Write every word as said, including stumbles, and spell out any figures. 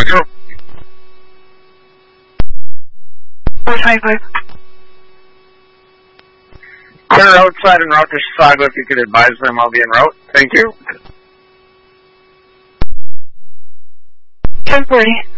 Micro. twenty-five. Clear outside and route to Chisago. If you could advise them, I'll be en route. Thank you. ten forty.